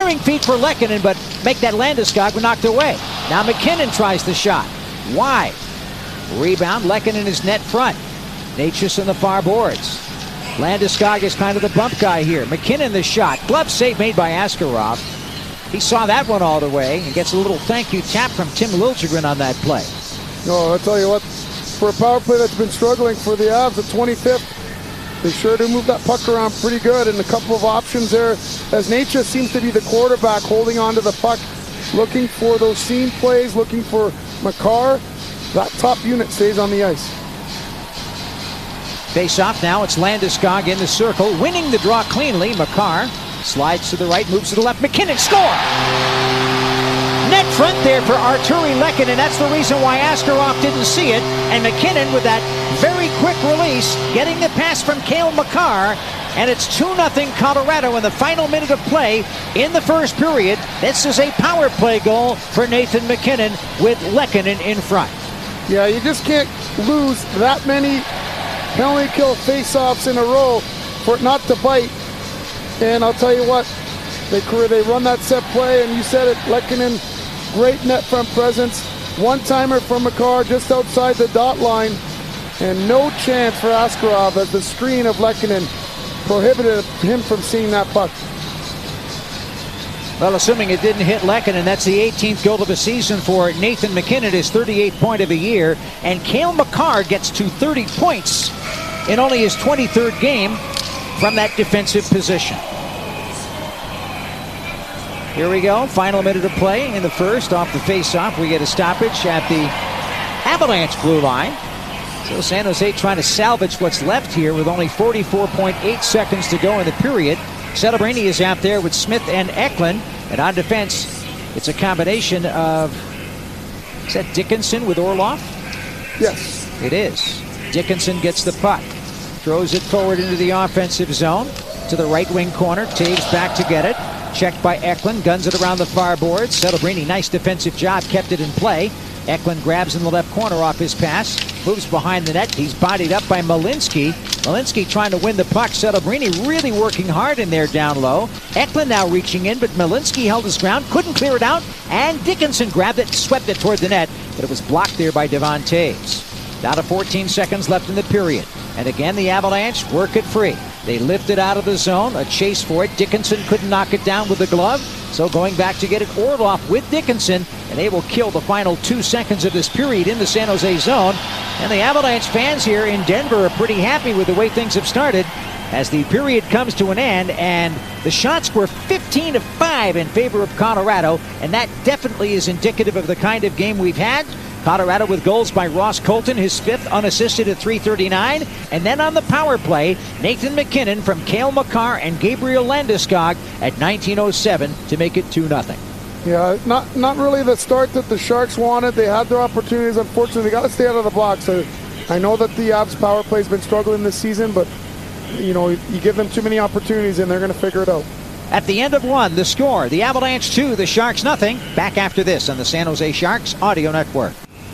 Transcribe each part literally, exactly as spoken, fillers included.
Slithering feet for Lehkonen, but make that Landeskog knocked away. Now MacKinnon tries the shot. Wide. Rebound, Lehkonen is net front. Necas on the far boards. Landeskog is kind of the bump guy here. MacKinnon the shot. Glove save made by Askarov. He saw that one all the way and gets a little thank you tap from Tim Liljegren on that play. No, I'll tell you what, for a power play that's been struggling for the Avs at twenty-fifth, they sure do move that puck around pretty good, and a couple of options there as Necas seems to be the quarterback holding on to the puck, looking for those seam plays, looking for Makar. That top unit stays on the ice. Face off now, it's Landeskog in the circle, winning the draw cleanly. Makar slides to the right, moves to the left. MacKinnon score! Net front there for Artturi Lehkonen, and that's the reason why Askarov didn't see it. And MacKinnon with that very quick release, getting the pass from Cale Makar. And it's two nothing Colorado in the final minute of play in the first period. This is a power play goal for Nathan MacKinnon with Lehkonen in front. Yeah, you just can't lose that many penalty kill face-offs in a row for it not to bite. And I'll tell you what, they they run that set play, and you said it, Lehkonen, great net front presence. One-timer from Makar just outside the dot line, and no chance for Askarov as the screen of Lehkonen prohibited him from seeing that puck. Well, assuming it didn't hit Lehkonen, that's the eighteenth goal of the season for Nathan MacKinnon, his thirty-eighth point of the year. And Cale Makar gets to thirty points in only his twenty-third game from that defensive position. Here we go, final minute of play in the first. Off the face-off, we get a stoppage at the Avalanche blue line. So San Jose trying to salvage what's left here with only forty-four point eight seconds to go in the period. Celebrini is out there with Smith and Eklund. And on defense, it's a combination of, is that Dickinson with Orlov? Yes. It is. Dickinson gets the puck. Throws it forward into the offensive zone. To the right wing corner. Taves back to get it. Checked by Eklund. Guns it around the far board. Celebrini, nice defensive job. Kept it in play. Eklund grabs in the left corner off his pass. Moves behind the net. He's bodied up by Malinsky. Malinsky trying to win the puck. Celebrini really working hard in there down low. Eklund now reaching in, but Malinsky held his ground. Couldn't clear it out. And Dickinson grabbed it, swept it toward the net. But it was blocked there by Devon Taves. Down to fourteen seconds left in the period. And again, the Avalanche work it free. They lift it out of the zone. A chase for it. Dickinson couldn't knock it down with the glove. So going back to get it, Orlov with Dickinson. And they will kill the final two seconds of this period in the San Jose zone. And the Avalanche fans here in Denver are pretty happy with the way things have started as the period comes to an end. And the shots were fifteen to five in favor of Colorado. And that definitely is indicative of the kind of game we've had. Colorado with goals by Ross Colton, his fifth, unassisted at three thirty-nine. And then on the power play, Nathan MacKinnon from Cale Makar and Gabriel Landeskog at nineteen oh seven to make it two nothing. Yeah, not not really the start that the Sharks wanted. They had their opportunities. Unfortunately, they got to stay out of the blocks. So I know that the Avs power play has been struggling this season, but you know, you give them too many opportunities and they're going to figure it out. At the end of one, the score, the Avalanche two, the Sharks nothing. Back after this on the San Jose Sharks Audio Network.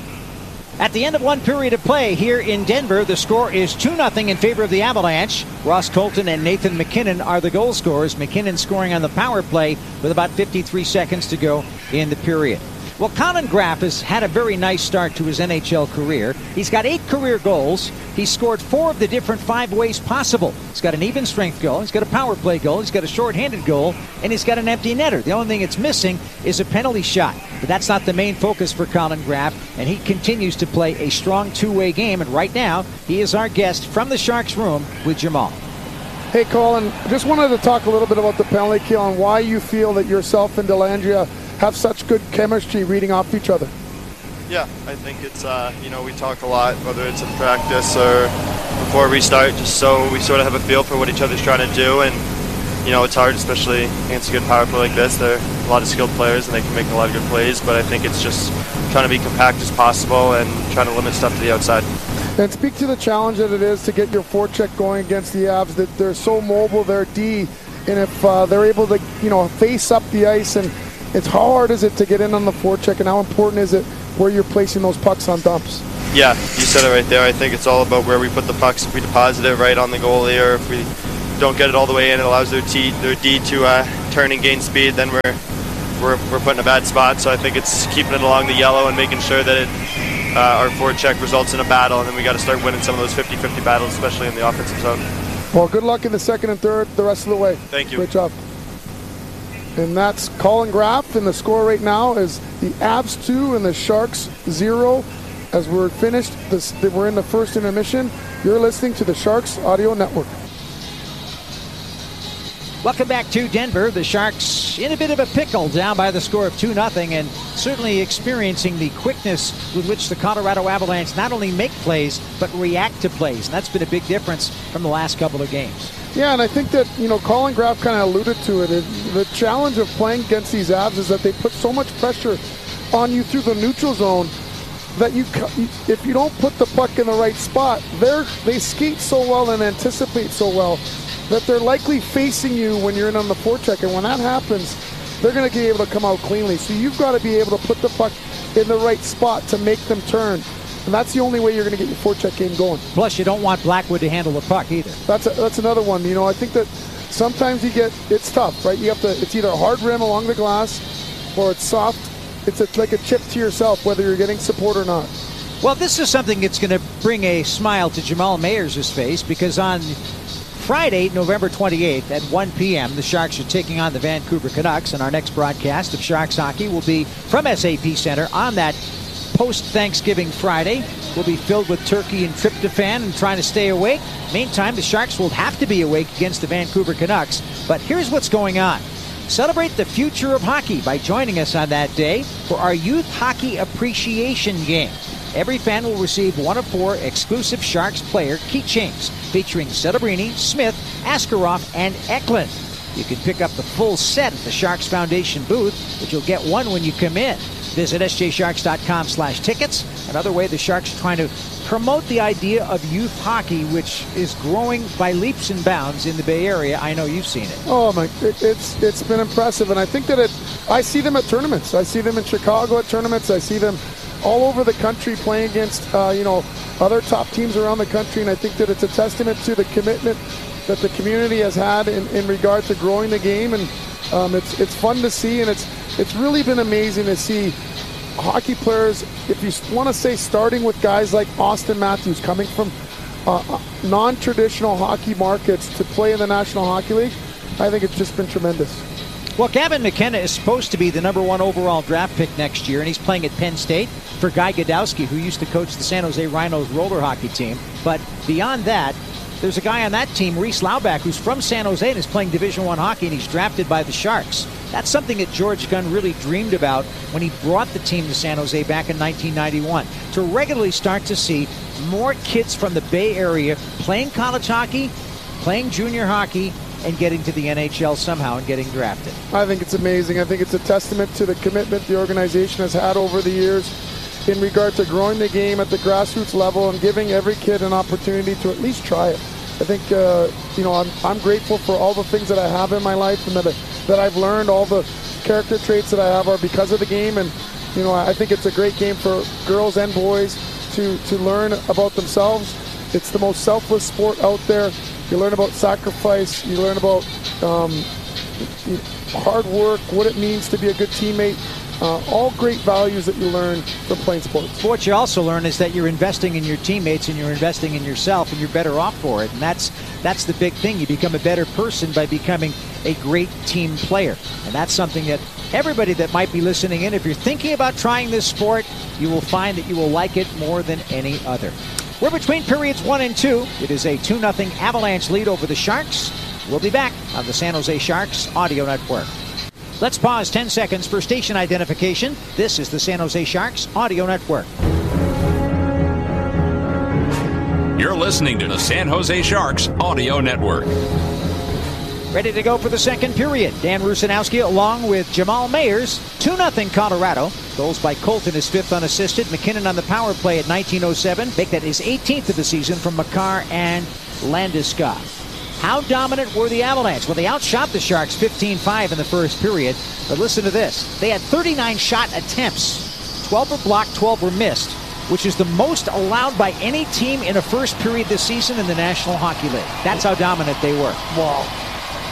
At the end of one period of play here in Denver, the score is two nothing in favor of the Avalanche. Ross Colton and Nathan MacKinnon are the goal scorers. MacKinnon scoring on the power play with about fifty-three seconds to go in the period. Well, Colin Graf has had a very nice start to his N H L career. He's got eight career goals. He's scored four of the different five ways possible. He's got an even strength goal. He's got a power play goal. He's got a shorthanded goal. And he's got an empty netter. The only thing it's missing is a penalty shot. But that's not the main focus for Colin Graf. And he continues to play a strong two-way game. And right now, he is our guest from the Sharks room with Jamal. Hey, Colin, just wanted to talk a little bit about the penalty kill and why you feel that yourself and Dellandrea have such good chemistry reading off each other. Yeah, I think it's, uh, you know, we talk a lot, whether it's in practice or before we start, just so we sort of have a feel for what each other's trying to do. And, you know, it's hard, especially against a good power play like this. They're a lot of skilled players and they can make a lot of good plays, but I think it's just trying to be compact as possible and trying to limit stuff to the outside. And speak to the challenge that it is to get your forecheck going against the Avs, that they're so mobile, they're D, and if uh, they're able to, you know, face up the ice, and it's how hard is it to get in on the forecheck, and how important is it where you're placing those pucks on dumps? Yeah, you said it right there. I think it's all about where we put the pucks. If we deposit it right on the goalie, or if we don't get it all the way in, it allows their, T, their D to uh, turn and gain speed, then we're we're we're put in a bad spot. So I think it's keeping it along the yellow and making sure that it, uh, our forecheck results in a battle, and then we got to start winning some of those fifty fifty battles, especially in the offensive zone. Well, good luck in the second and third the rest of the way. Thank you. Great job. And that's Colin Graff, and the score right now is the Avs two and the Sharks zero. As we're finished, this, we're in the first intermission. You're listening to the Sharks Audio Network. Welcome back to Denver. The Sharks in a bit of a pickle, down by the score of two nothing, and certainly experiencing the quickness with which the Colorado Avalanche not only make plays, but react to plays. And that's been a big difference from the last couple of games. Yeah, and I think that, you know, Colin Graff kind of alluded to it. it. The challenge of playing against these Avs is that they put so much pressure on you through the neutral zone that you, if you don't put the puck in the right spot, they're, they skate so well and anticipate so well that they're likely facing you when you're in on the forecheck. And when that happens, they're going to be able to come out cleanly. So you've got to be able to put the puck in the right spot to make them turn. And that's the only way you're going to get your forecheck game going. Plus, you don't want Blackwood to handle the puck either. That's a, that's another one. You know, I think that sometimes you get, it's tough, right? You have to, it's either a hard rim along the glass or it's soft. It's a, like a chip to yourself, whether you're getting support or not. Well, this is something that's going to bring a smile to Jamal Mayers' face, because on Friday, November twenty-eighth at one p m, the Sharks are taking on the Vancouver Canucks, and our next broadcast of Sharks hockey will be from S A P Center on that post-Thanksgiving Friday. Will be filled with turkey and tryptophan and trying to stay awake. Meantime, the Sharks will have to be awake against the Vancouver Canucks. But here's what's going on. Celebrate the future of hockey by joining us on that day for our Youth Hockey Appreciation Game. Every fan will receive one of four exclusive Sharks player keychains featuring Celebrini, Smith, Askarov, and Eklund. You can pick up the full set at the Sharks Foundation booth, but you'll get one when you come in. Visit S J Sharks dot com slash tickets. Another way the Sharks are trying to promote the idea of youth hockey, which is growing by leaps and bounds in the Bay Area. I know you've seen it. Oh my, it, it's it's been impressive, and I think that it. I see them at tournaments. I see them in Chicago at tournaments. I see them all over the country playing against uh, you know other top teams around the country, and I think that it's a testament to the commitment that the community has had in, in regard to growing the game, and um, it's it's fun to see, and it's it's really been amazing to see hockey players, if you want to say, starting with guys like Austin Matthews coming from uh, non-traditional hockey markets to play in the National Hockey League. I think it's just been tremendous. Well, Gavin McKenna is supposed to be the number one overall draft pick next year, and he's playing at Penn State for Guy Godowski, who used to coach the San Jose Rhinos roller hockey team. But beyond that, there's a guy on that team, Reese Laubach, who's from San Jose and is playing Division One hockey, and he's drafted by the Sharks. That's something that George Gunn really dreamed about when he brought the team to San Jose back in nineteen ninety-one, to regularly start to see more kids from the Bay Area playing college hockey, playing junior hockey, and getting to the N H L somehow and getting drafted. I think it's amazing. I think it's a testament to the commitment the organization has had over the years in regard to growing the game at the grassroots level and giving every kid an opportunity to at least try it. I think, uh, you know, I'm, I'm grateful for all the things that I have in my life and that, I, that I've learned. All the character traits that I have are because of the game. And, you know, I think it's a great game for girls and boys to, to learn about themselves. It's the most selfless sport out there. You learn about sacrifice. You learn about um, hard work, what it means to be a good teammate. Uh, all great values that you learn from playing sports. What you also learn is that you're investing in your teammates and you're investing in yourself, and you're better off for it. And that's that's the big thing. You become a better person by becoming a great team player. And that's something that everybody that might be listening in, if you're thinking about trying this sport, you will find that you will like it more than any other. We're between periods one and two. It is a two nothing Avalanche lead over the Sharks. We'll be back on the San Jose Sharks Audio Network. Let's pause ten seconds for station identification. This is the San Jose Sharks Audio Network. You're listening to the San Jose Sharks Audio Network. Ready to go for the second period. Dan Rusanowski along with Jamal Mayers. two nothing Colorado. Goals by Colton, his fifth unassisted. McKinnon on the power play at nineteen oh seven. Make that his eighteenth of the season from Makar and Landeskog. How dominant were the Avalanche? Well, they outshot the Sharks fifteen five in the first period. But listen to this. They had thirty-nine shot attempts. twelve were blocked, twelve were missed, which is the most allowed by any team in a first period this season in the National Hockey League. That's how dominant they were. Wow.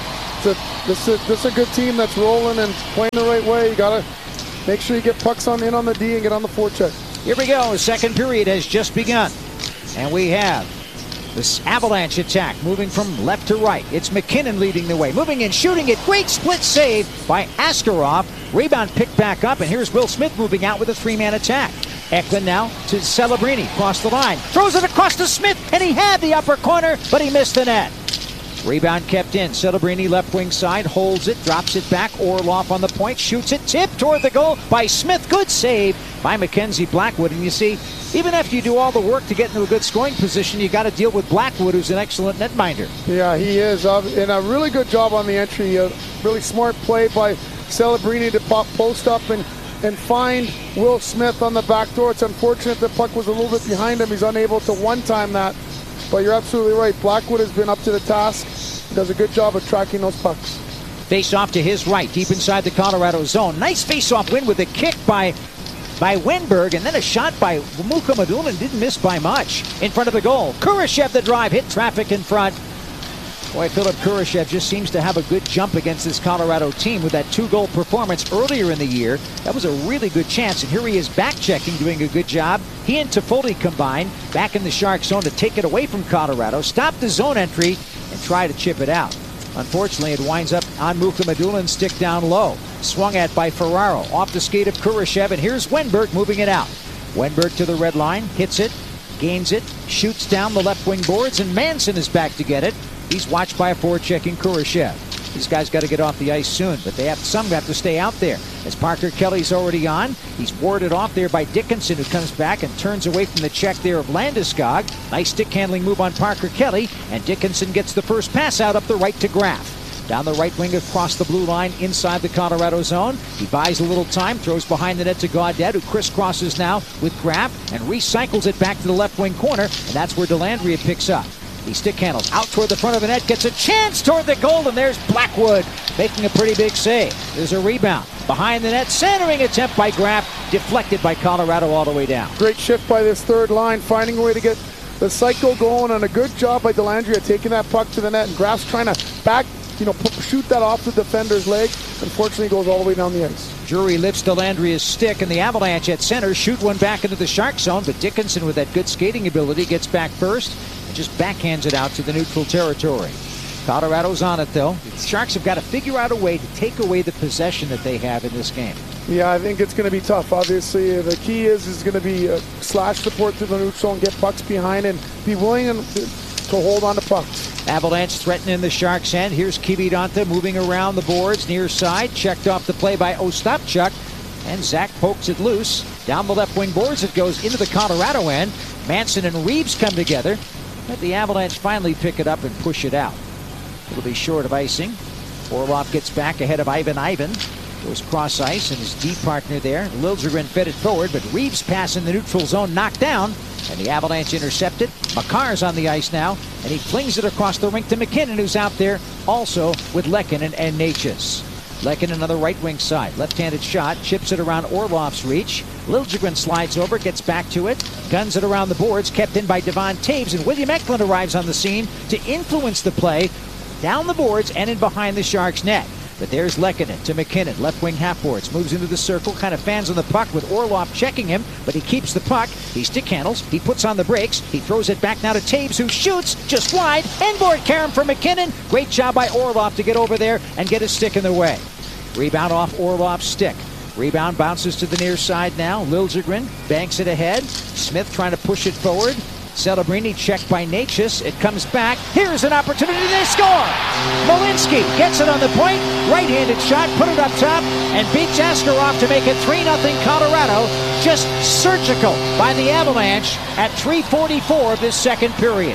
it's a, this, is, this is a good team that's rolling and playing the right way. You got to make sure you get pucks on in on the D and get on the forecheck. Here we go. The second period has just begun. And we have this Avalanche attack moving from left to right. It's MacKinnon leading the way. Moving in, shooting it. Great split save by Askarov. Rebound picked back up, and here's Will Smith moving out with a three-man attack. Eklund now to Celebrini. Across the line. Throws it across to Smith, and he had the upper corner, but he missed the net. Rebound kept in. Celebrini left wing side, holds it, drops it back. Orlov on the point, shoots it, tipped toward the goal by Smith. Good save by Mackenzie Blackwood. And you see, even after you do all the work to get into a good scoring position, you got to deal with Blackwood, who's an excellent netminder. Yeah, he is. Uh, and a really good job on the entry. A really smart play by Celebrini to pop post up and, and find Will Smith on the back door. It's unfortunate the puck was a little bit behind him. He's unable to one-time that. But you're absolutely right. Blackwood has been up to the task. He does a good job of tracking those pucks. Face off to his right, deep inside the Colorado zone. Nice face-off win with a kick by by Wenberg, and then a shot by Muka Madulin. Didn't miss by much. In front of the goal. Kurashev the drive, hit traffic in front. Boy, Philip Kurashev just seems to have a good jump against this Colorado team with that two-goal performance earlier in the year. That was a really good chance, and here he is back-checking, doing a good job. He and Toffoli combined back in the Shark zone to take it away from Colorado, stop the zone entry, and try to chip it out. Unfortunately, it winds up on Muka Madulin's stick down low. Swung at by Ferraro, off the skate of Kurashev, and here's Wenberg moving it out. Wenberg to the red line, hits it, gains it, shoots down the left wing boards, and Manson is back to get it. He's watched by a forechecking Kurashev. These guys got to get off the ice soon, but they have some have to stay out there. As Parker Kelly's already on, he's warded off there by Dickinson, who comes back and turns away from the check there of Landeskog. Nice stick handling move on Parker Kelly, and Dickinson gets the first pass out up the right to Graf. Down the right wing across the blue line inside the Colorado zone. He buys a little time, throws behind the net to Gaudette, who crisscrosses now with Graf and recycles it back to the left wing corner, and that's where Dellandrea picks up. He stick handles out toward the front of the net, gets a chance toward the goal, and there's Blackwood making a pretty big save. There's a rebound behind the net, centering attempt by Graf, deflected by Colorado all the way down. Great shift by this third line, finding a way to get the cycle going, and a good job by Dellandrea taking that puck to the net, and Graf's trying to back, you know, shoot that off the defender's leg. Unfortunately, goes all the way down the ice. Drury lifts Dellandrea's stick, and the Avalanche at center shoot one back into the Shark zone, but Dickinson, with that good skating ability, gets back first and just backhands it out to the neutral territory. Colorado's on it, though. The Sharks have got to figure out a way to take away the possession that they have in this game. Yeah, I think it's going to be tough. Obviously, the key is is going to be uh, slash support to the neutral and get pucks behind and be willing to hold on to pucks. Avalanche threatening the Sharks' end. Here's Kiviranta moving around the boards near side. Checked off the play by Ostapchuk. And Zach pokes it loose. Down the left wing boards it goes into the Colorado end. Manson and Reeves come together. Let the Avalanche finally pick it up and push it out. It'll be short of icing. Orlov gets back ahead of Ivan Ivan. Goes cross ice, and his D partner there, Liljegren, fed it forward, but Reeves pass in the neutral zone knocked down, and the Avalanche intercepted. Makar's on the ice now, and he flings it across the rink to MacKinnon, who's out there also with Lehkonen and Necas. Lehkonen on the right wing side, left-handed shot, chips it around Orlov's reach. Liljegren slides over, gets back to it, guns it around the boards, kept in by Devon Taves, and William Eklund arrives on the scene to influence the play down the boards and in behind the Sharks' net. But there's Lehkonen to MacKinnon, left wing half boards, moves into the circle, kind of fans on the puck with Orlov checking him, but he keeps the puck. He stick handles, he puts on the brakes, he throws it back now to Taves, who shoots just wide. Endboard carom for MacKinnon. Great job by Orlov to get over there and get his stick in the way. Rebound off Orlov's stick. Rebound bounces to the near side now. Liljegren banks it ahead. Smith trying to push it forward. Celebrini checked by Necas. It comes back. Here's an opportunity. They score! Malinsky gets it on the point. Right-handed shot. Put it up top and beats Askarov to make it three nothing Colorado. Just surgical by the Avalanche at three forty-four of this second period.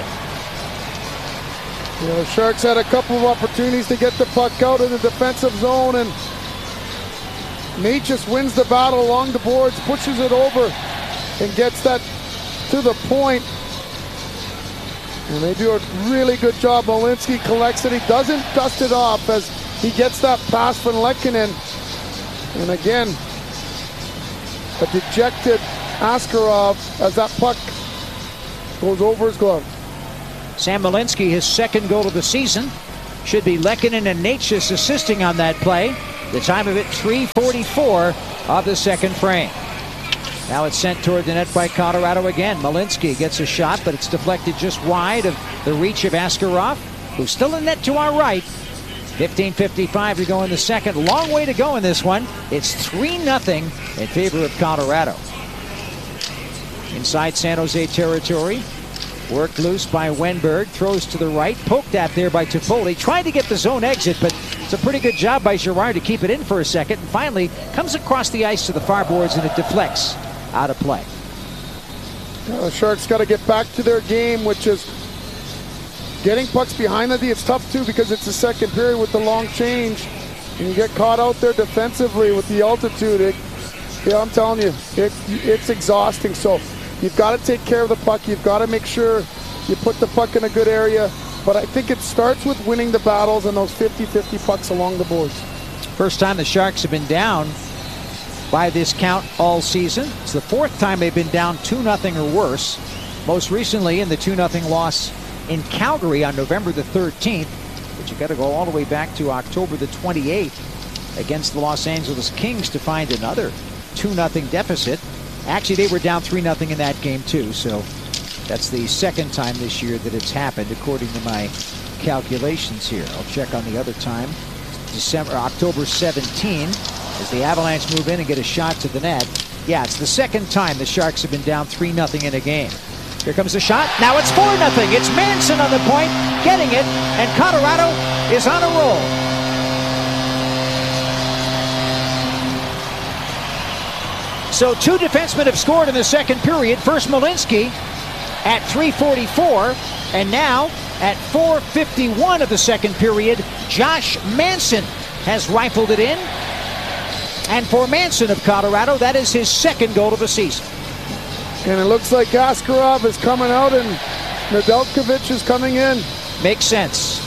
Yeah, the Sharks had a couple of opportunities to get the puck out in the defensive zone, and Necas wins the battle along the boards, pushes it over, and gets that to the point. And they do a really good job. Malinsky collects it. He doesn't dust it off as he gets that pass from Lehkonen. And again, a dejected Askarov as that puck goes over his glove. Sam Malinsky, his second goal of the season. Should be Lehkonen and Necas assisting on that play. The time of it, three forty-four of the second frame. Now it's sent toward the net by Colorado again. Malinsky gets a shot, but it's deflected just wide of the reach of Askarov, who's still in net to our right. fifteen fifty-five to go in the second. Long way to go in this one. It's three nothing in favor of Colorado. Inside San Jose territory. Worked loose by Wenberg. Throws to the right. Poked at there by Toffoli. Trying to get the zone exit, but it's a pretty good job by Girard to keep it in for a second. And finally comes across the ice to the far boards, and it deflects out of play. Uh, the Sharks got to get back to their game, which is getting pucks behind the D. It's tough too because it's the second period with the long change, and you get caught out there defensively with the altitude. It, yeah, I'm telling you, it, it's exhausting. So you've got to take care of the puck. You've got to make sure you put the puck in a good area. But I think it starts with winning the battles and those fifty fifty pucks along the boards. First time the Sharks have been down by this count all season. It's the fourth time they've been down two nothing or worse. Most recently in the two nothing loss in Calgary on November the thirteenth. But you got to go all the way back to October the twenty-eighth against the Los Angeles Kings to find another two nothing deficit. Actually, they were down three nothing in that game too, so that's the second time this year that it's happened according to my calculations here. I'll check on the other time. December, October seventeenth, as the Avalanche move in and get a shot to the net. Yeah, it's the second time the Sharks have been down three nothing in a game. Here comes the shot. Now it's four nothing. It's Manson on the point, getting it, and Colorado is on a roll. So two defensemen have scored in the second period. First Malinsky at three forty-four, and now at four fifty-one of the second period, Josh Manson has rifled it in. And for Manson of Colorado, that is his second goal of the season. And it looks like Askarov is coming out and Nedeljkovic is coming in. Makes sense.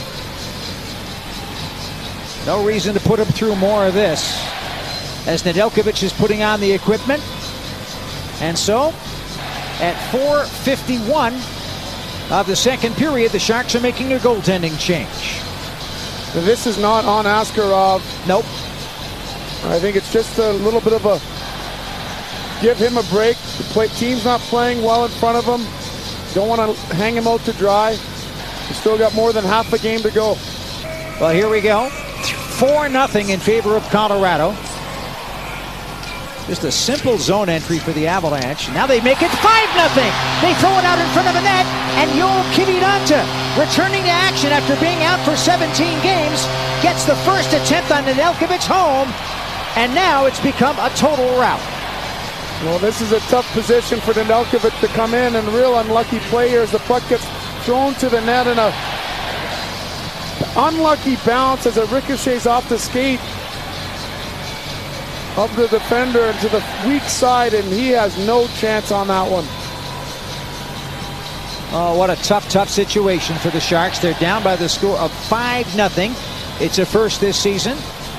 No reason to put him through more of this, as Nedeljkovic is putting on the equipment. And so, at four fifty-one of the second period, the Sharks are making a goaltending change. This is not on Askarov. Nope. I think it's just a little bit of a give him a break. The play, team's not playing well in front of him. Don't want to hang him out to dry. He's still got more than half a game to go. Well, here we go. four nothing in favor of Colorado. Just a simple zone entry for the Avalanche. Now they make it five nothing. They throw it out in front of the net, and Joel Kiviranta, returning to action after being out for seventeen games, gets the first attempt on Nedeljkovic home, and now it's become a total rout. Well, this is a tough position for Nedeljkovic to come in, and real unlucky play here as the puck gets thrown to the net in a unlucky bounce as it ricochets off the skate of the defender into the weak side, and he has no chance on that one. Oh, what a tough, tough situation for the Sharks. They're down by the score of five nothing. It's a first this season.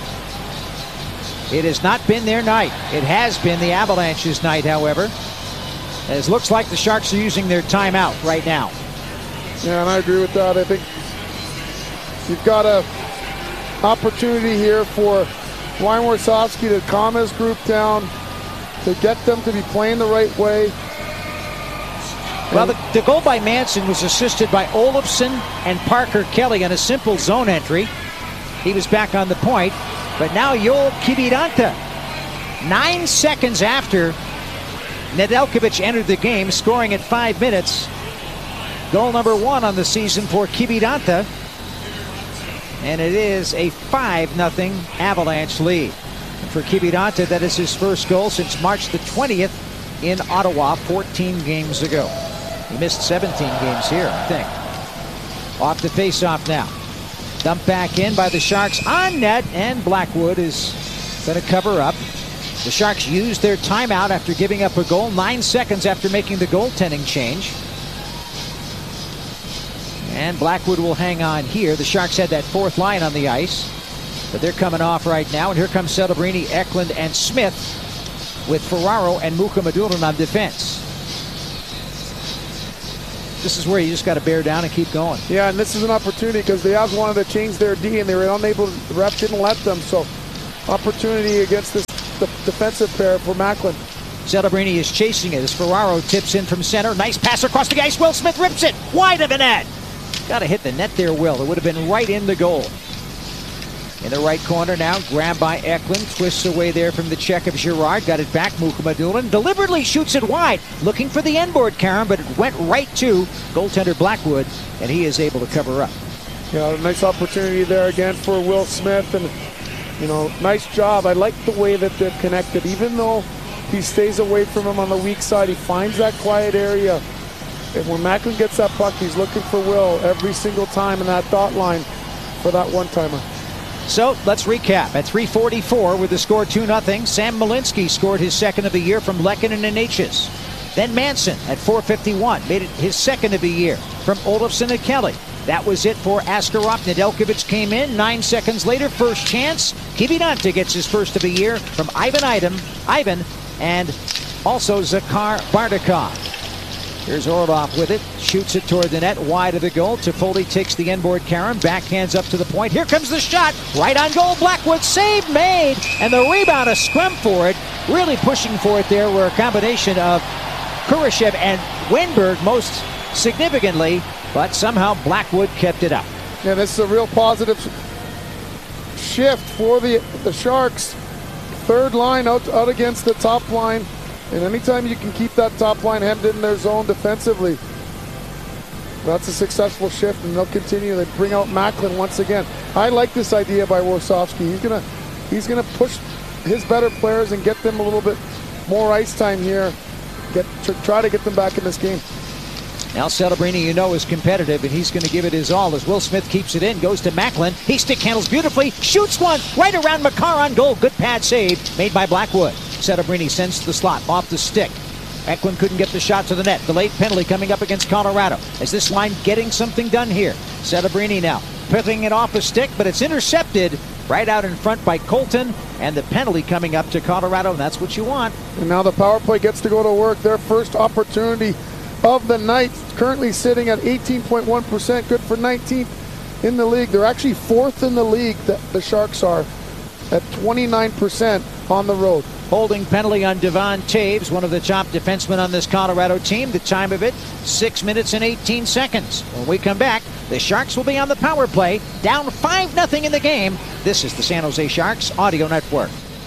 It has not been their night. It has been the Avalanche's night, however. As looks like the Sharks are using their timeout right now. Yeah, and I agree with that. I think you've got an opportunity here for Ryan Warsofsky to calm his group down, to get them to be playing the right way. Well, the, the goal by Manson was assisted by Olofsson and Parker Kelly on a simple zone entry. He was back on the point. But now Joel Kiviranta, nine seconds after Nedeljkovic entered the game, scoring at five minutes. Goal number one on the season for Kiviranta. And it is a five nothing Avalanche lead. And for Kiviranta, that is his first goal since March the twentieth in Ottawa, fourteen games ago. He missed seventeen games here, I think. Off the faceoff now. Dumped back in by the Sharks on net, and Blackwood is going to cover up. The Sharks used their timeout after giving up a goal, nine seconds after making the goaltending change. And Blackwood will hang on here. The Sharks had that fourth line on the ice, but they're coming off right now. And here comes Celebrini, Eklund, and Smith with Ferraro and Mukhamadullin on defense. this is where you just got to bear down and keep going. Yeah, and this is an opportunity because the Avs wanted to change their D, and they were unable. The ref didn't let them. So, opportunity against this the defensive pair for Macklin. Celebrini is chasing it as Ferraro tips in from center. Nice pass across the ice. Will Smith rips it wide of the net. Got to hit the net there, Will. It would have been right in the goal. In the right corner now, grabbed by Eklund. Twists away there from the check of Girard. Got it back. Mukhamadullin deliberately shoots it wide. Looking for the end board, Karen, but it went right to goaltender Blackwood, and he is able to cover up. Yeah, nice opportunity there again for Will Smith. And, you know, nice job. I like the way that they're connected. Even though he stays away from him on the weak side, he finds that quiet area. And when Macklin gets that puck, he's looking for Will every single time in that dot line for that one-timer. So let's recap. At three forty-four with the score two nothing, Sam Malinsky scored his second of the year from Lehkonen and Natchez. Then Manson at four fifty-one made it his second of the year from Olofsson and Kelly. That was it for Askarov. Nedeljkovic came in nine seconds later. First chance. Kiviranta gets his first of the year from Ivan Ivan, Ivan and also Zakhar Bardakov. Here's Orlov with it. Shoots it toward the net, wide of the goal. Toffoli takes the inboard Karen. Backhands up to the point. Here comes the shot. Right on goal. Blackwood save made. And the rebound, a scrum for it. Really pushing for it there were a combination of Kurashev and Wenberg most significantly. But somehow Blackwood kept it up. Yeah, this is a real positive shift for the, the Sharks. Third line out, out against the top line. And anytime you can keep that top line hemmed in their zone defensively, that's a successful shift, and they'll continue. They bring out Macklin once again. I like this idea by Warsofsky. He's gonna, he's gonna push his better players and get them a little bit more ice time here. Get try to get them back in this game. Now Celebrini, you know, is competitive, and he's going to give it his all as Will Smith keeps it in. Goes to Macklin. He stick handles beautifully. Shoots one right around Makar on goal. Good pad save made by Blackwood. Celebrini sends to the slot off the stick. Eklund couldn't get the shot to the net. Delayed penalty coming up against Colorado. Is this line getting something done here? Celebrini now picking it off a stick, but it's intercepted right out in front by Colton, and the penalty coming up to Colorado, and that's what you want. And now the power play gets to go to work. Their first opportunity of the night, currently sitting at eighteen point one percent, good for nineteenth in the league. They're actually fourth in the league, the, the Sharks are, at twenty-nine percent on the road. Holding penalty on Devon Taves, one of the top defensemen on this Colorado team. The time of it, six minutes and eighteen seconds. When we come back, the Sharks will be on the power play, down five nothing in the game. This is the San Jose Sharks Audio Network.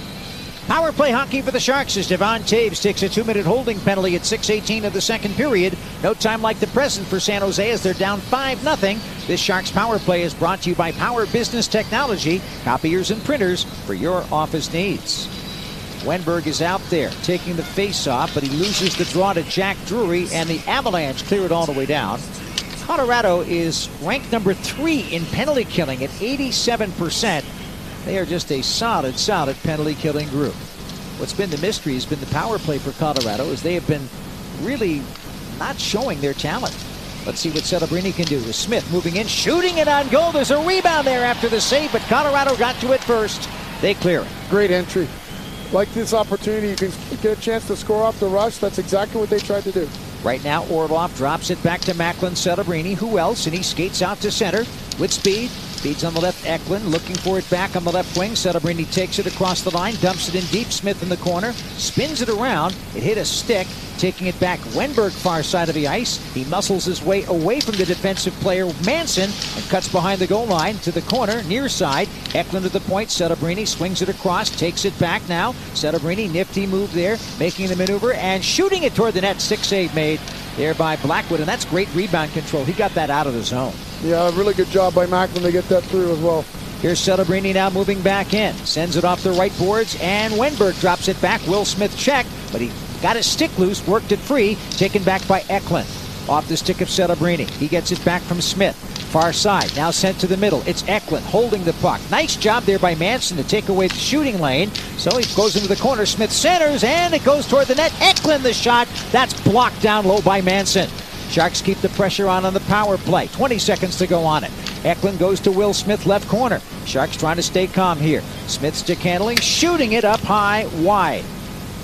Power play hockey for the Sharks as Devon Taves takes a two-minute holding penalty at six eighteen of the second period. No time like the present for San Jose as they're down five nothing. This Sharks power play is brought to you by Power Business Technology, copiers and printers for your office needs. Wenberg is out there taking the face-off, but he loses the draw to Jack Drury, and the Avalanche clear it all the way down. Colorado is ranked number three in penalty killing at eighty-seven percent. They are just a solid, solid penalty killing group. What's been the mystery has been the power play for Colorado, as they have been really not showing their talent. Let's see what Celebrini can do. With Smith moving in, shooting it on goal. There's a rebound there after the save, but Colorado got to it first. They clear it. Great entry. Like this opportunity, you can get a chance to score off the rush. That's exactly what they tried to do. Right now, Orlov drops it back to Macklin. Celebrini, who else? And he skates out to center with speed. Speed's on the left, Eklund looking for it back on the left wing. Celebrini takes it across the line, dumps it in deep. Smith in the corner, spins it around. It hit a stick, taking it back. Wenberg far side of the ice. He muscles his way away from the defensive player Manson and cuts behind the goal line to the corner, near side. Eklund at the point. Celebrini swings it across, takes it back now. Celebrini, nifty move there, making the maneuver and shooting it toward the net. Six save made there by Blackwood, and that's great rebound control. He got that out of the zone. Yeah, really good job by Macklin to get that through as well. Here's Celebrini now moving back in. Sends it off the right boards, and Wenberg drops it back. Will Smith checked, but he got his stick loose, worked it free, taken back by Eklund. Off the stick of Celebrini. He gets it back from Smith. Far side, now sent to the middle. It's Eklund holding the puck. Nice job there by Manson to take away the shooting lane. So he goes into the corner. Smith centers, and it goes toward the net. Eklund the shot. That's blocked down low by Manson. Sharks keep the pressure on on the power play. twenty seconds to go on it. Eklund goes to Will Smith, left corner. Sharks trying to stay calm here. Smith stick handling, shooting it up high, wide.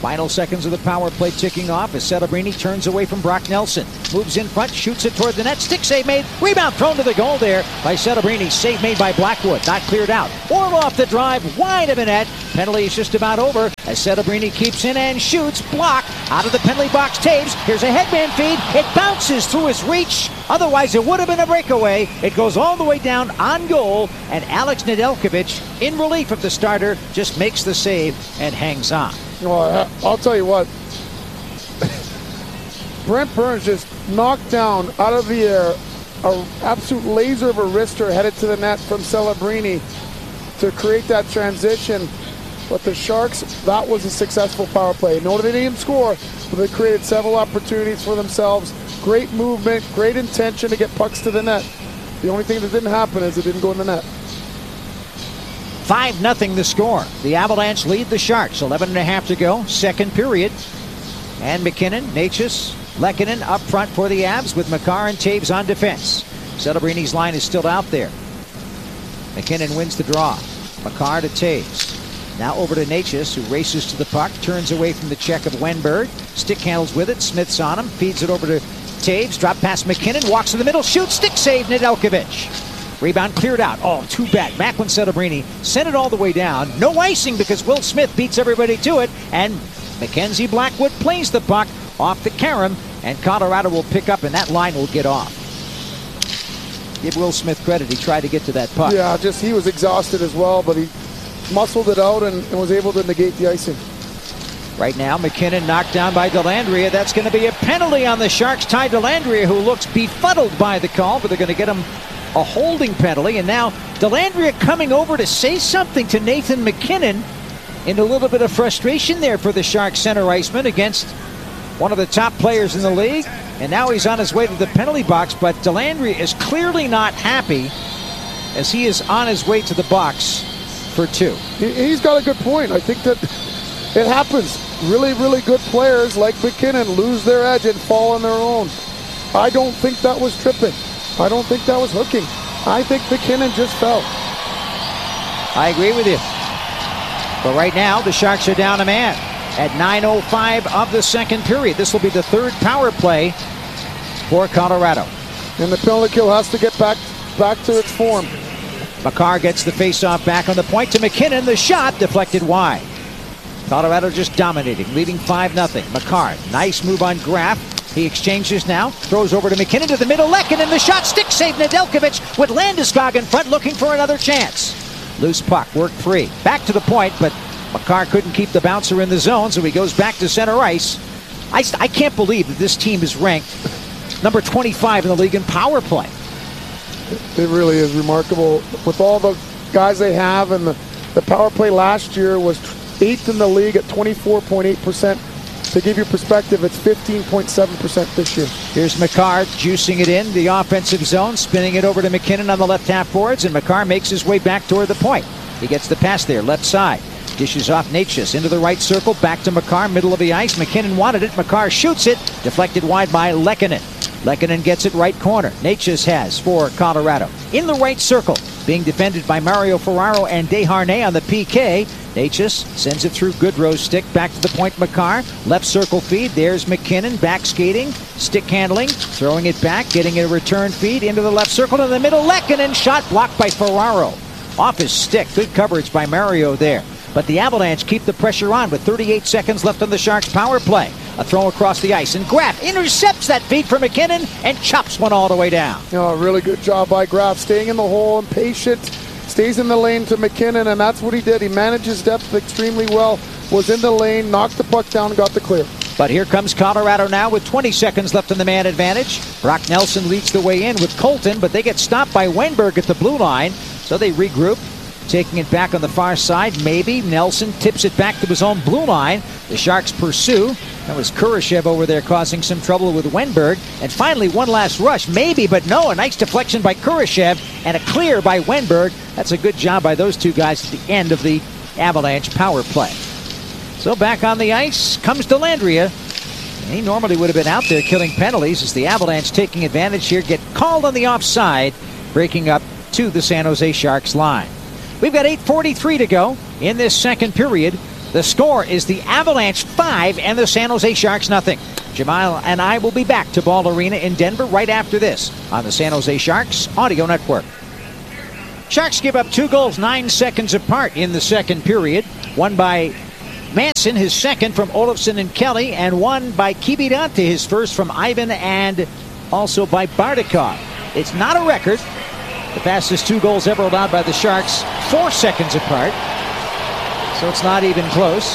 Final seconds of the power play ticking off as Celebrini turns away from Brock Nelson. Moves in front, shoots it toward the net. Stick save made. Rebound thrown to the goal there by Celebrini. Save made by Blackwood. Not cleared out. Orlov the drive wide of the net. Penalty is just about over as Celebrini keeps in and shoots. Block out of the penalty box. Taves. Here's a headman feed. It bounces through his reach. Otherwise, it would have been a breakaway. It goes all the way down on goal, and Alex Nedeljkovic, in relief of the starter, just makes the save and hangs on. Well, I'll tell you what. Brent Burns just knocked down out of the air an absolute laser of a wrister headed to the net from Celebrini to create that transition. But the Sharks, that was a successful power play. No, they didn't score, but they created several opportunities for themselves. Great movement, great intention to get pucks to the net. The only thing that didn't happen is it didn't go in the net. five nothing the score. The Avalanche lead the Sharks. eleven and a half to go. Second period. And McKinnon, Necas, Lehkonen up front for the Avs with Makar and Taves on defense. Celebrini's line is still out there. McKinnon wins the draw. Makar to Taves. Now over to Necas, who races to the puck, turns away from the check of Wenberg. Stick handles with it. Smith's on him. Feeds it over to Taves. Drop past McKinnon. Walks to the middle. Shoots. Stick save. Nedeljkovic. Rebound cleared out. Oh, too bad. Macklin Celebrini sent it all the way down. No icing because Will Smith beats everybody to it. And Mackenzie Blackwood plays the puck off the carom. And Colorado will pick up, and that line will get off. Give Will Smith credit. He tried to get to that puck. Yeah, just he was exhausted as well, but he muscled it out and, and was able to negate the icing. Right now, McKinnon knocked down by Dellandrea. That's going to be a penalty on the Sharks. Ty Dellandrea, who looks befuddled by the call, but they're going to get him a holding penalty. And now Dellandrea coming over to say something to Nathan McKinnon in a little bit of frustration there for the Sharks center iceman against one of the top players in the league. And now he's on his way to the penalty box, but Dellandrea is clearly not happy as he is on his way to the box for two. He's got a good point. I think that it happens. Really, really good players like McKinnon lose their edge and fall on their own. I don't think that was tripping. I don't think that was hooking. I think McKinnon just fell. I agree with you. But right now, the Sharks are down a man at nine oh five of the second period. This will be the third power play for Colorado. And the penalty kill has to get back, back to its form. Makar gets the faceoff back on the point to McKinnon. The shot deflected wide. Colorado just dominating, leading five nothing. Makar, nice move on Graf. He exchanges now, throws over to McKinnon to the middle. Lehkonen, the shot, stick save. Nedeljkovic with Landeskog in front, looking for another chance. Loose puck, work free. Back to the point, but Makar couldn't keep the bouncer in the zone, so he goes back to center ice. I, I can't believe that this team is ranked number twenty-five in the league in power play. It really is remarkable. With all the guys they have, and the, the power play last year was eighth in the league at twenty-four point eight percent. To give you perspective, it's fifteen point seven percent this year. Here's Makar juicing it in the offensive zone, spinning it over to McKinnon on the left half boards, and Makar makes his way back toward the point. He gets the pass there, left side. Dishes off Necas into the right circle, back to Makar, middle of the ice. McKinnon wanted it. Makar shoots it, deflected wide by Lehkonen. Lehkonen gets it right corner. Necas has for Colorado. In the right circle, being defended by Mario Ferraro and Desharnais on the P K. Necas sends it through Goodrow's stick, back to the point Makar. Left circle feed, there's McKinnon, back skating, stick handling, throwing it back, getting a return feed into the left circle to the middle. Lehkonen, shot blocked by Ferraro. Off his stick, good coverage by Mario there. But the Avalanche keep the pressure on with thirty-eight seconds left on the Sharks' power play. A throw across the ice, and Graf intercepts that feed from McKinnon and chops one all the way down. Oh, really good job by Graf, staying in the hole and patient, stays in the lane to McKinnon, and that's what he did. He managed his depth extremely well, was in the lane, knocked the puck down, got the clear. But here comes Colorado now with twenty seconds left in the man advantage. Brock Nelson leads the way in with Colton, but they get stopped by Wenberg at the blue line, so they regroup. Taking it back on the far side, maybe. Nelson tips it back to his own blue line. The Sharks pursue. That was Kurashev over there causing some trouble with Wenberg. And finally, one last rush. Maybe, but no. A nice deflection by Kurashev and a clear by Wenberg. That's a good job by those two guys at the end of the Avalanche power play. So back on the ice comes Dellandrea. He normally would have been out there killing penalties as the Avalanche taking advantage here get called on the offside, breaking up to the San Jose Sharks line. We've got eight forty-three to go in this second period. The score is the Avalanche five and the San Jose Sharks nothing. Jamal and I will be back to Ball Arena in Denver right after this on the San Jose Sharks Audio Network. Sharks give up two goals nine seconds apart in the second period. One by Manson, his second from Olofsson and Kelly, and one by Kiviranta, his first from Ivan and also by Bardakov. It's not a record. The fastest two goals ever allowed by the Sharks, four seconds apart. So it's not even close.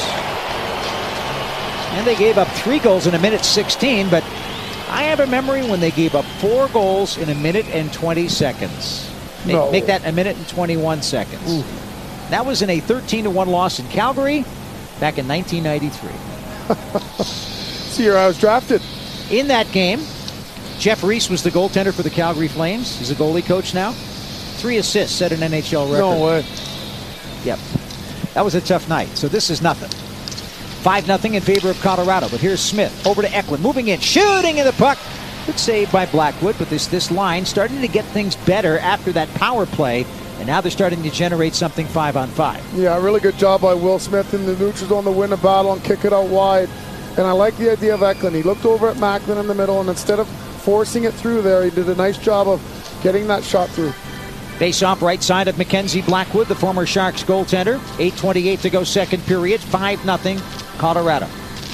And they gave up three goals in a minute sixteen, but I have a memory when they gave up four goals in a minute and twenty seconds. Make, no. make that a minute and twenty-one seconds. Ooh. That was in a thirteen to one loss in Calgary back in nineteen ninety-three. See, year I was drafted. In that game, Jeff Reese was the goaltender for the Calgary Flames. He's a goalie coach now. Three assists, set an N H L record. No way. Yep. That was a tough night. So this is nothing. five nothing in favor of Colorado. But here's Smith over to Eklund. Moving in, shooting in the puck. Good save by Blackwood, but this, this line starting to get things better after that power play. And now they're starting to generate something five on five. Yeah, really good job by Will Smith in the neutral zone to win the battle and kick it out wide. And I like the idea of Eklund. He looked over at Macklin in the middle, and instead of forcing it through there, he did a nice job of getting that shot through. Face off right side of Mackenzie Blackwood, the former Sharks goaltender. eight twenty-eight to go second period. five nothing Colorado.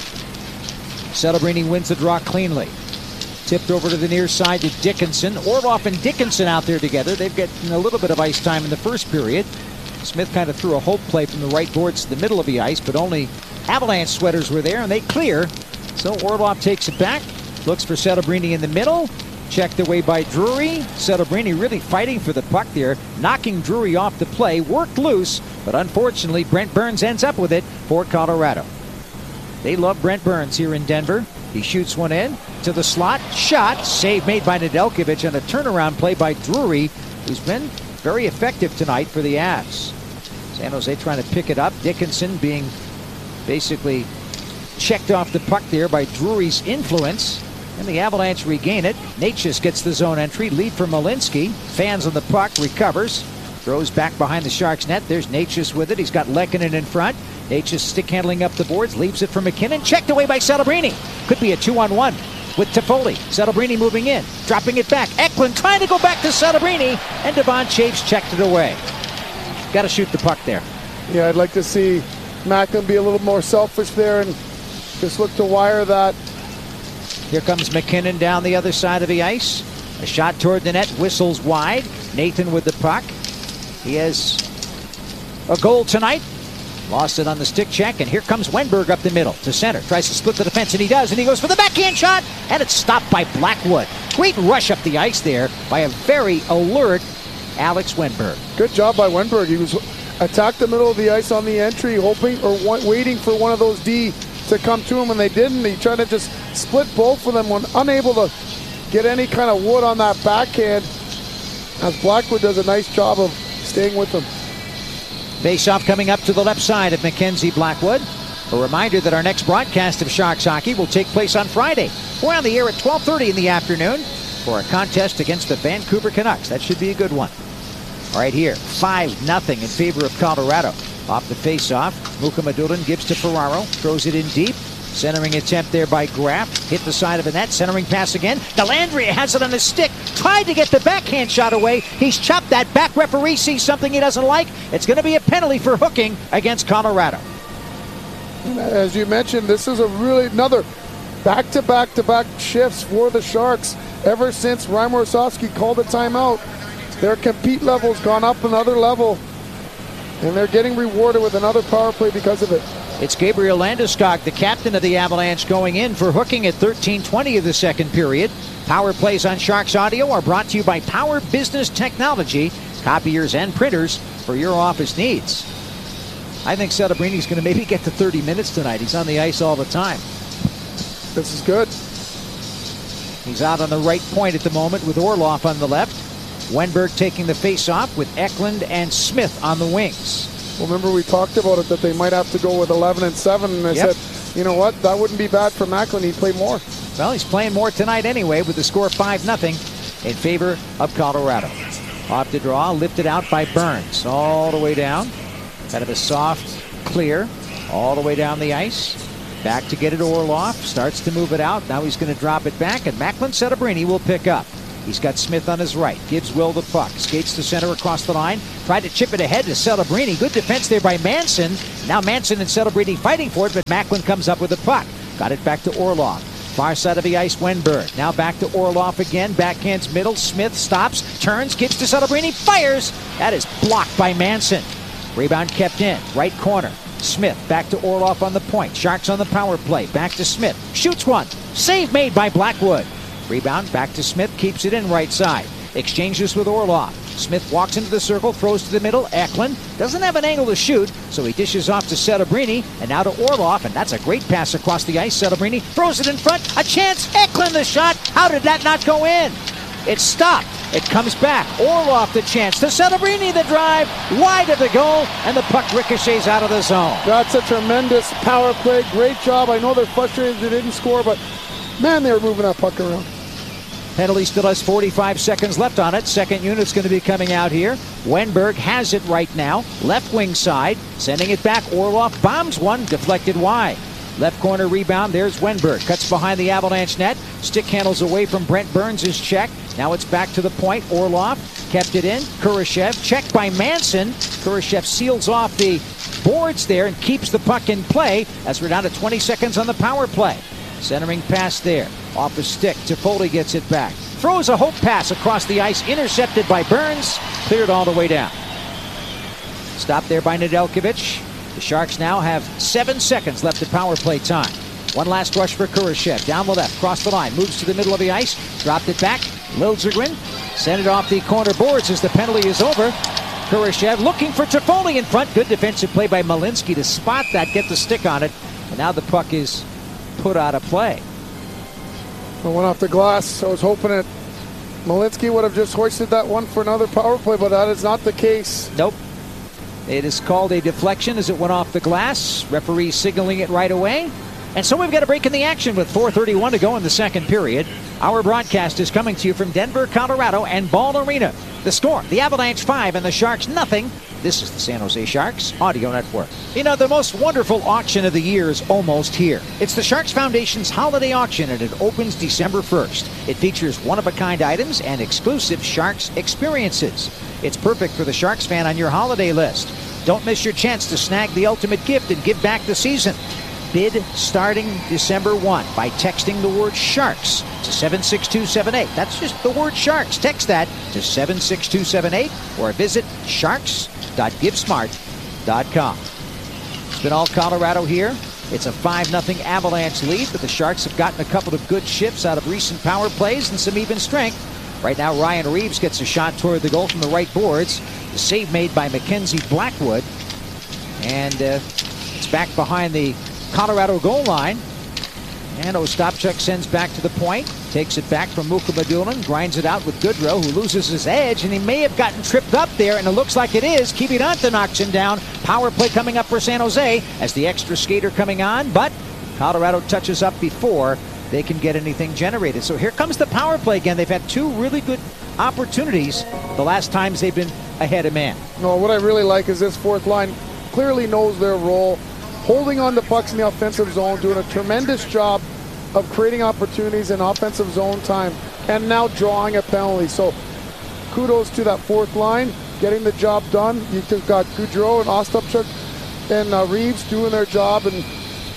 Celebrini wins the draw cleanly. Tipped over to the near side to Dickinson. Orlov and Dickinson out there together. They've gotten a little bit of ice time in the first period. Smith kind of threw a hope play from the right boards to the middle of the ice, but only Avalanche sweaters were there, and they clear. So Orlov takes it back. Looks for Celebrini in the middle. Checked away by Drury. Celebrini really fighting for the puck there, knocking Drury off the play. Worked loose, but unfortunately Brent Burns ends up with it for Colorado. They love Brent Burns here in Denver. He shoots one in to the slot. Shot. Save made by Nedeljkovic on a turnaround play by Drury, who's been very effective tonight for the Avs. San Jose trying to pick it up. Dickinson being basically checked off the puck there by Drury's influence. And the Avalanche regain it. Natchez gets the zone entry. Lead for Malinsky. Fans on the puck. Recovers. Throws back behind the Sharks net. There's Natchez with it. He's got Lehkonen in front. Natchez stick handling up the boards. Leaves it for McKinnon. Checked away by Celebrini. Could be a two-on-one with Toffoli. Celebrini moving in. Dropping it back. Eklund trying to go back to Celebrini. And Devon Chaves checked it away. Got to shoot the puck there. Yeah, I'd like to see Macklin be a little more selfish there and just look to wire that. Here comes McKinnon down the other side of the ice. A shot toward the net, whistles wide. Nathan with the puck. He has a goal tonight. Lost it on the stick check, and here comes Wenberg up the middle to center. Tries to split the defense, and he does, and he goes for the backhand shot, and it's stopped by Blackwood. Great rush up the ice there by a very alert Alex Wenberg. Good job by Wenberg. He was attacked the middle of the ice on the entry, hoping or waiting for one of those D to come to him, and they didn't. He tried to just split both of them when unable to get any kind of wood on that backhand, as Blackwood does a nice job of staying with him. Face-off coming up to the left side of Mackenzie Blackwood. A reminder that our next broadcast of Sharks hockey will take place on Friday. We're on the air at twelve thirty in the afternoon for a contest against the Vancouver Canucks. That should be a good one. Right here, five nothing in favor of Colorado. Off the face-off, Mukhamadullin gives to Ferraro, throws it in deep. Centering attempt there by Graff. Hit the side of the net. Centering pass again. Dellandrea has it on his stick. Tried to get the backhand shot away. He's chopped that back. Referee sees something he doesn't like. It's going to be a penalty for hooking against Colorado. As you mentioned, this is a really another back-to-back-to-back shifts for the Sharks. Ever since Reimer Osofsky called a timeout, their compete level's gone up another level, and they're getting rewarded with another power play because of it. It's Gabriel Landeskog, the captain of the Avalanche, going in for hooking at thirteen twenty of the second period. Power plays on Sharks Audio are brought to you by Power Business Technology, copiers and printers for your office needs. I think Celebrini's going to maybe get to thirty minutes tonight. He's on the ice all the time. This is good. He's out on the right point at the moment with Orlov on the left. Wenberg taking the face-off with Eklund and Smith on the wings. Well, remember we talked about it, that they might have to go with eleven and seven, and I yep. said, you know what, that wouldn't be bad for Macklin. He'd play more. Well, he's playing more tonight anyway with the score five nothing in favor of Colorado. Off the draw, lifted out by Burns all the way down. Kind of a soft clear All the way down the ice. Back to get it Orlov. Starts to move it out. Now he's going to drop it back, and Macklin Setebrini will pick up. He's got Smith on his right. Gives Will the puck. Skates to center across the line. Tried to chip it ahead to Setebrini. Good defense there by Manson. Now Manson and Setebrini fighting for it, but Macklin comes up with the puck. Got it back to Orlov. Far side of the ice, Wenberg. Now back to Orlov again. Backhands middle. Smith stops, turns, gives to Setebrini, fires. That is blocked by Manson. Rebound kept in. Right corner. Smith back to Orlov on the point. Sharks on the power play. Back to Smith. Shoots one. Save made by Blackwood. Rebound back to Smith. Keeps it in right side. Exchanges with Orlov. Smith walks into the circle, throws to the middle. Eklund doesn't have an angle to shoot, so he dishes off to Setebrini, and now to Orlov, and that's a great pass across the ice. Setebrini throws it in front. A chance. Eklund the shot. How did that not go in? It stopped. It comes back. Orlov the chance. To Setebrini the drive. Wide of the goal, and the puck ricochets out of the zone. That's a tremendous power play. Great job. I know they're frustrated they didn't score, but man, they were moving that puck around. Penalty still has forty-five seconds left on it. Second unit's going to be coming out here. Wenberg has it right now. Left wing side. Sending it back. Orlov bombs one. Deflected wide. Left corner rebound. There's Wenberg. Cuts behind the Avalanche net. Stick handles away from Brent Burns' check. Now it's back to the point. Orlov kept it in. Kurashev checked by Manson. Kurashev seals off the boards there and keeps the puck in play as we're down to twenty seconds on the power play. Centering pass there. Off the stick. Toffoli gets it back. Throws a hope pass across the ice. Intercepted by Burns. Cleared all the way down. Stopped there by Nedeljkovic. The Sharks now have seven seconds left of power play time. One last rush for Kurashev. Down the left. Cross the line. Moves to the middle of the ice. Dropped it back. Liljegren sent it off the corner boards as the penalty is over. Kurashev looking for Toffoli in front. Good defensive play by Malinsky to spot that. Get the stick on it. And now the puck is put out of play. It went off the glass. I was hoping that Malinsky would have just hoisted that one for another power play, but that is not the case. Nope. It is called a deflection as it went off the glass. Referee signaling it right away. And so we've got a break in the action with four thirty-one to go in the second period. Our broadcast is coming to you from Denver, Colorado and Ball Arena. The score, the Avalanche five and the Sharks nothing. This is the San Jose Sharks Audio Network. You know, the most wonderful auction of the year is almost here. It's the Sharks Foundation's holiday auction, and it opens December first. It features one-of-a-kind items and exclusive Sharks experiences. It's perfect for the Sharks fan on your holiday list. Don't miss your chance to snag the ultimate gift and give back the season. Bid starting December first by texting the word Sharks to seven six two seven eight. That's just the word Sharks. Text that to seven six two seven eight or visit sharks dot give smart dot com. It's been all Colorado here. It's a five nothing Avalanche lead, but the Sharks have gotten a couple of good shifts out of recent power plays and some even strength. Right now, Ryan Reeves gets a shot toward the goal from the right boards. The save made by Mackenzie Blackwood. And uh, it's back behind the Colorado goal line. And Ostapchuk sends back to the point. Takes it back from Mukhamadullin. Grinds it out with Goodrow, who loses his edge. And he may have gotten tripped up there, and it looks like it is. Kiviranta knocks him down. Power play coming up for San Jose as the extra skater coming on. But Colorado touches up before they can get anything generated. So here comes the power play again. They've had two really good opportunities the last times they've been ahead of man. No, what I really like is this fourth line clearly knows their role, holding on to pucks in the offensive zone, doing a tremendous job of creating opportunities in offensive zone time, and now drawing a penalty. So kudos to that fourth line, getting the job done. You've got Goudreau and Ostapchuk and uh, Reeves doing their job, and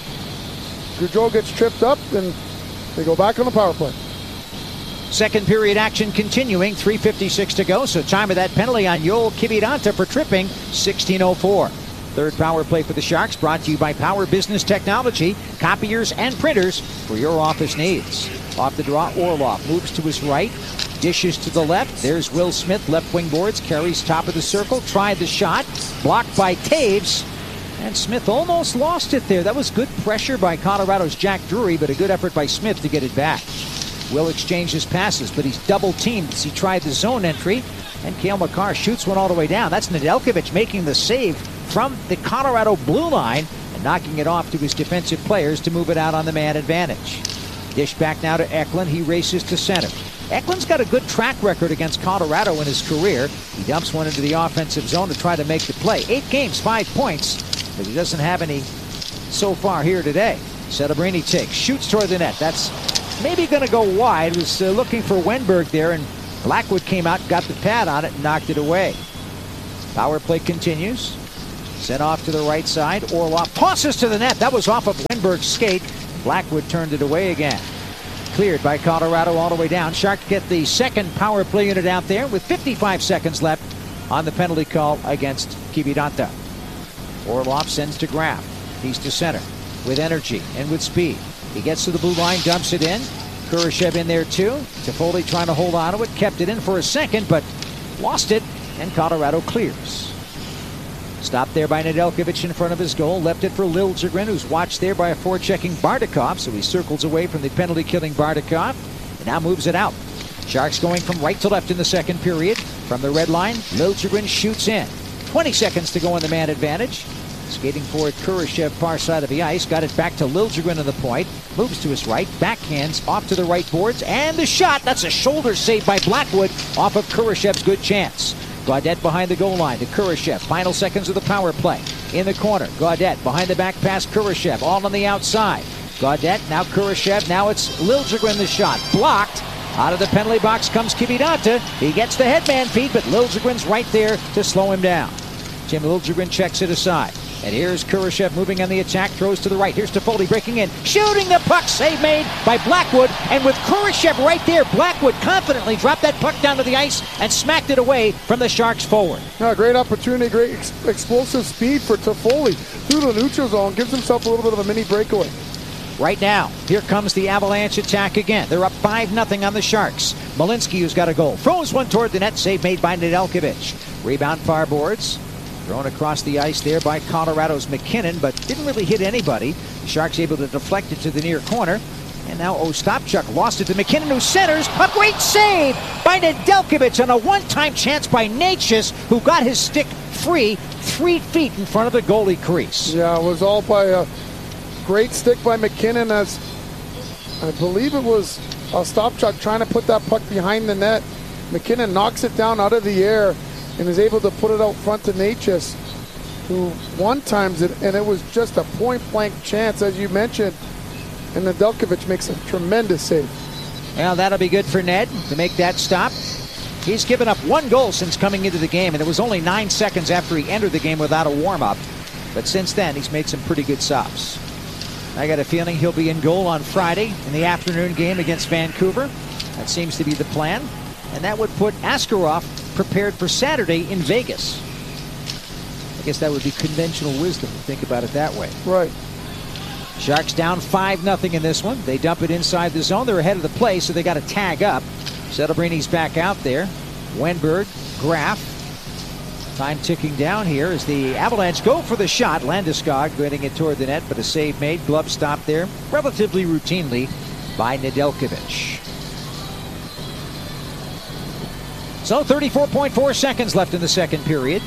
Goudreau gets tripped up, and they go back on the power play. Second period action continuing, three fifty-six to go, so time of that penalty on Yoel Kiviranta for tripping, sixteen oh four. Third power play for the Sharks, brought to you by Power Business Technology, copiers and printers for your office needs. Off the draw, Orlov moves to his right, dishes to the left. There's Will Smith, left wing boards, carries top of the circle, tried the shot, blocked by Taves, and Smith almost lost it there. That was good pressure by Colorado's Jack Drury, but a good effort by Smith to get it back. Will exchanges passes, but he's double teamed as he tried the zone entry, and Cale Makar shoots one all the way down. That's Nedeljkovic making the save from the Colorado blue line and knocking it off to his defensive players to move it out on the man advantage. Dish back now to Eklund. He races to center. Eklund's got a good track record against Colorado in his career. He dumps one into the offensive zone to try to make the play. Eight games, five points, but he doesn't have any so far here today. Celebrini takes, shoots toward the net. That's maybe going to go wide. Was uh, looking for Wenberg there, and Blackwood came out, got the pad on it, and knocked it away. Power play continues. Sent off to the right side. Orlov tosses to the net. That was off of Wenberg's skate. Blackwood turned it away again. Cleared by Colorado all the way down. Sharks get the second power play unit out there with fifty-five seconds left on the penalty call against Kiviranta. Orlov sends to Graf. He's to center with energy and with speed. He gets to the blue line, dumps it in. Kurashev in there too. Toffoli trying to hold on to it. Kept it in for a second, but lost it, and Colorado clears. Stopped there by Nedeljkovic in front of his goal. Left it for Liljegren, who's watched there by a forechecking Bardakov. So he circles away from the penalty-killing Bardakov and now moves it out. Sharks going from right to left in the second period. From the red line, Liljegren shoots in. twenty seconds to go on the man advantage. Skating forward, Kurashev, far side of the ice. Got it back to Liljegren on the point. Moves to his right. Backhands off to the right boards. And the shot. That's a shoulder save by Blackwood off of Kurashev's good chance. Gaudette behind the goal line to Kurashev. Final seconds of the power play. In the corner, Gaudette behind the back pass, Kurashev. All on the outside. Gaudette, now Kurashev. Now it's Liljegren the shot. Blocked. Out of the penalty box comes Kiviranta. He gets the headman feed, but Liljegren's right there to slow him down. Tim Liljegren checks it aside. And here's Kurashev moving on the attack, throws to the right. Here's Toffoli breaking in, shooting the puck, save made by Blackwood. And with Kurashev right there, Blackwood confidently dropped that puck down to the ice and smacked it away from the Sharks forward. Yeah, great opportunity, great ex explosive speed for Toffoli through the neutral zone. Gives himself a little bit of a mini breakaway. Right now, here comes the Avalanche attack again. They're up five nothing on the Sharks. Malinsky, who's got a goal, throws one toward the net, save made by Nedeljkovic. Rebound far boards. Thrown across the ice there by Colorado's McKinnon, but didn't really hit anybody. The Sharks able to deflect it to the near corner. And now Ostapchuk lost it to McKinnon, who centers. A great save by Nedeljkovic on a one-time chance by Natchez, who got his stick free three feet in front of the goalie crease. Yeah, it was all by a great stick by McKinnon, as I believe it was Ostapchuk trying to put that puck behind the net. McKinnon knocks it down out of the air and is able to put it out front to Natchez, who one-times it, and it was just a point-blank chance, as you mentioned, and Nedeljkovic makes a tremendous save. Well, that'll be good for Ned to make that stop. He's given up one goal since coming into the game, and it was only nine seconds after he entered the game without a warm-up. But since then, he's made some pretty good stops. I got a feeling he'll be in goal on Friday in the afternoon game against Vancouver. That seems to be the plan. And that would put Askarov prepared for Saturday in Vegas. I guess that would be conventional wisdom to think about it that way. Right. Sharks down five nothing in this one. They dump it inside the zone. They're ahead of the play, so they got to tag up. Celebrini's back out there. Wenberg, Graf. Time ticking down here as the Avalanche go for the shot. Landeskog getting it toward the net, but a save made. Glove stop there relatively routinely by Nedeljkovic. So thirty-four point four seconds left in the second period.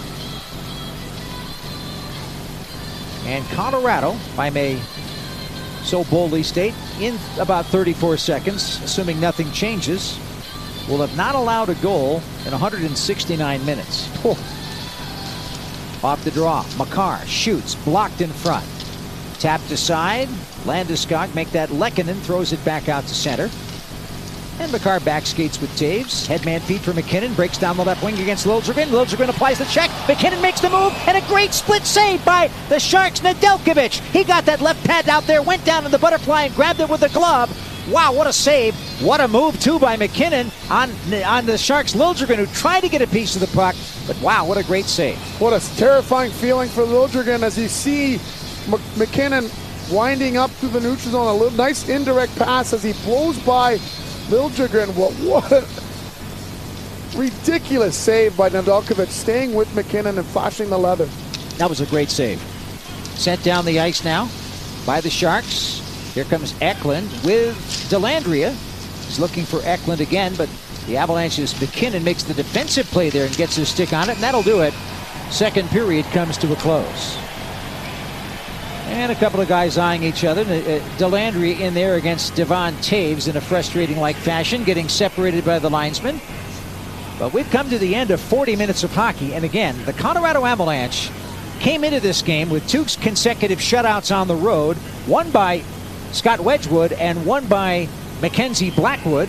And Colorado, if I may so boldly state, in about thirty-four seconds, assuming nothing changes, will have not allowed a goal in one hundred sixty-nine minutes. Oh. Off the draw, Makar shoots, blocked in front. Tapped aside, Landeskog make that Lehkonen, throws it back out to center. And Makar back skates with Taves. Headman feed for McKinnon. Breaks down the left wing against Liljegren. Liljegren applies the check. McKinnon makes the move. And a great split save by the Sharks' Nedeljkovic. He got that left pad out there. Went down in the butterfly and grabbed it with the glove. Wow, what a save. What a move, too, by McKinnon on, on the Sharks' Liljegren, who tried to get a piece of the puck. But wow, what a great save. What a terrifying feeling for Liljegren as you see M McKinnon winding up through the neutral zone. A little nice indirect pass as he blows by Liljegren. What, what a ridiculous save by Nedeljkovic, staying with McKinnon and flashing the leather. That was a great save. Sent down the ice now by the Sharks. Here comes Eklund with Dellandrea. He's looking for Eklund again, but the Avalanche's McKinnon makes the defensive play there and gets his stick on it, and that'll do it. Second period comes to a close. And a couple of guys eyeing each other. Dellandrea in there against Devon Taves in a frustrating-like fashion, getting separated by the linesman. But we've come to the end of forty minutes of hockey, and again, the Colorado Avalanche came into this game with two consecutive shutouts on the road, one by Scott Wedgwood and one by Mackenzie Blackwood.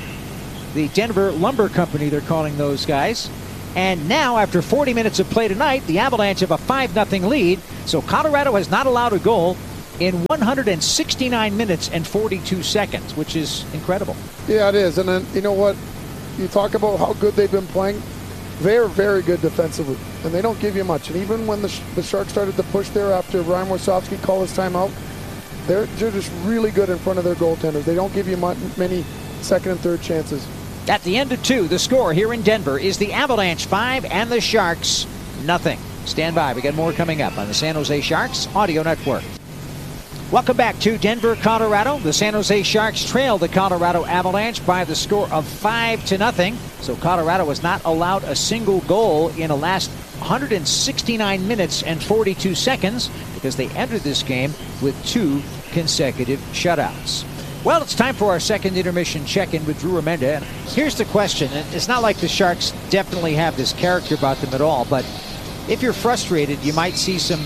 The Denver Lumber Company, they're calling those guys. And now, after forty minutes of play tonight, the Avalanche have a five nothing lead. So Colorado has not allowed a goal in one hundred sixty-nine minutes and forty-two seconds, which is incredible. Yeah, it is. And then, you know what? You talk about how good they've been playing. They're very good defensively, and they don't give you much. And even when the, the Sharks started to push there after Ryan Warsofsky called his timeout, they're, they're just really good in front of their goaltenders. They don't give you much, many second and third chances. At the end of two, the score here in Denver is the Avalanche five and the Sharks nothing. Stand by. We got more coming up on the San Jose Sharks Audio Network. Welcome back to Denver, Colorado. The San Jose Sharks trail the Colorado Avalanche by the score of five to nothing. So Colorado has not allowed a single goal in the last one hundred sixty-nine minutes and forty-two seconds because they entered this game with two consecutive shutouts. Well, it's time for our second intermission check-in with Drew Remenda. And here's the question. It's not like the Sharks definitely have this character about them at all, but if you're frustrated, you might see some,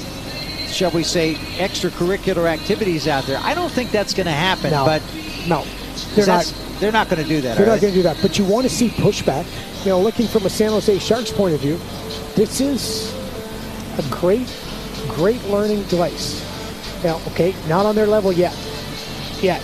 shall we say, extracurricular activities out there. I don't think that's going to happen. No, but no, they're not. They're not going to do that. They're not right? going to do that. But you want to see pushback. You know, looking from a San Jose Sharks point of view, this is a great, great learning device. Now, okay, not on their level yet. Yet.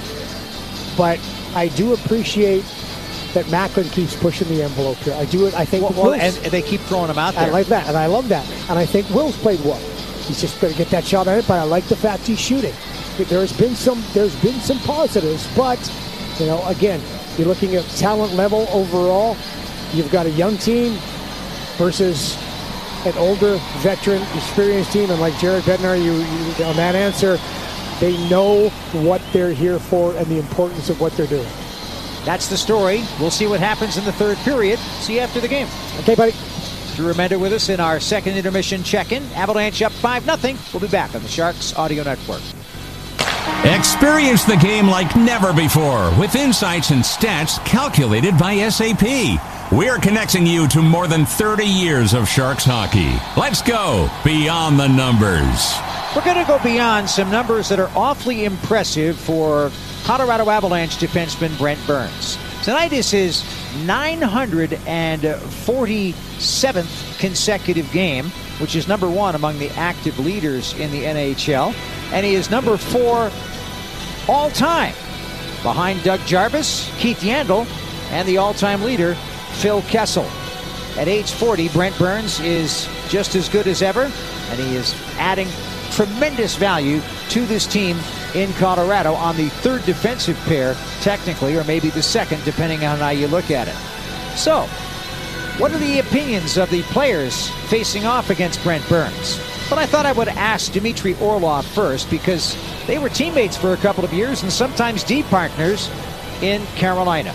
But I do appreciate that Macklin keeps pushing the envelope here. I do it. I think. Well, well and they keep throwing them out there. I like that, and I love that. And I think Will's played well. He's just going to get that shot on it. But I like the fact he's shooting. There's been some. There's been some positives, but you know, again, you're looking at talent level overall. You've got a young team versus an older, veteran, experienced team, and like Jared Bednar, you, you on that answer. They know what they're here for and the importance of what they're doing. That's the story. We'll see what happens in the third period. See you after the game. Okay, buddy. Drew Remenda with us in our second intermission check-in. Avalanche up five nothing. We'll be back on the Sharks Audio Network. Experience the game like never before with insights and stats calculated by S A P. We're connecting you to more than thirty years of Sharks hockey. Let's go beyond the numbers. We're going to go beyond some numbers that are awfully impressive for Colorado Avalanche defenseman Brent Burns. Tonight is his nine hundred forty-seventh consecutive game, which is number one among the active leaders in the N H L. And he is number four all-time, behind Doug Jarvis, Keith Yandle, and the all-time leader, Phil Kessel. At age forty, Brent Burns is just as good as ever, and he is adding tremendous value to this team in Colorado on the third defensive pair, technically, or maybe the second, depending on how you look at it. So, what are the opinions of the players facing off against Brent Burns? But I thought I would ask Dmitry Orlov first, because they were teammates for a couple of years and sometimes D partners in Carolina.